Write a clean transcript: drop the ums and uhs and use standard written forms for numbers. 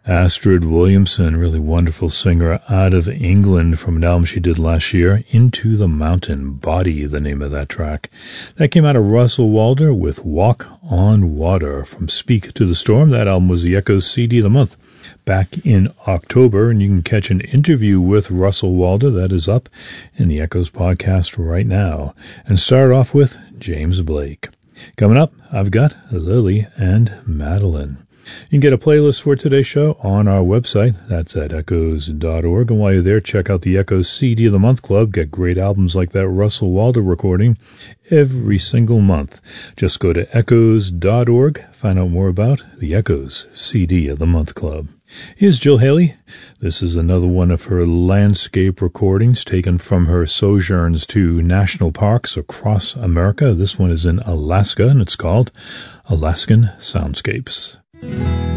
Astrid Williamson, really wonderful singer out of England, from an album she did last year, Into the Mountain. Body, the name of that track. That came out of Russell Walder with Walk on Water from Speak to the Storm. That album was the Echoes CD of the month back in October, and you can catch an interview with Russell Walder that is up in the Echoes podcast right now. And start off with James Blake. Coming up, I've got Lily and Madeline. You can get a playlist for today's show on our website. That's at echoes.org. And while you're there, check out the Echoes CD of the Month Club. Get great albums like that Russell Walder recording every single month. Just go to echoes.org. Find out more about the Echoes CD of the Month Club. Here's Jill Haley. This is another one of her landscape recordings taken from her sojourns to national parks across America. This one is in Alaska, and it's called Alaskan Soundscapes.